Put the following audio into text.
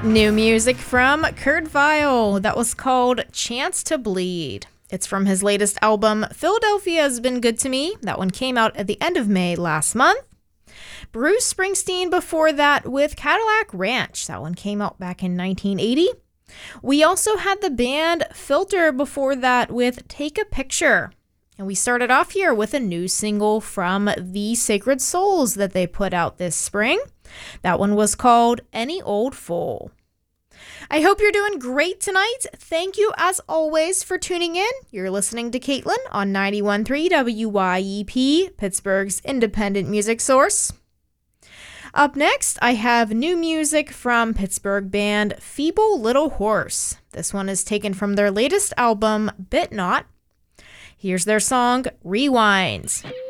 New music from Kurt Vile that was called Chance to Bleed. It's from his latest album, Philadelphia Has Been Good to Me. That one came out at the end of May last month. Bruce Springsteen before that with Cadillac Ranch. That one came out back in 1980. We also had the band Filter before that with Take a Picture. And we started off here with a new single from The Sacred Souls that they put out this spring. That one was called Any Old Fool. I hope you're doing great tonight. Thank you, as always, for tuning in. You're listening to Caitlin on 91.3 WYEP, Pittsburgh's independent music source. Up next, I have new music from Pittsburgh band Feeble Little Horse. This one is taken from their latest album, Bit Not. Here's their song, Rewinds.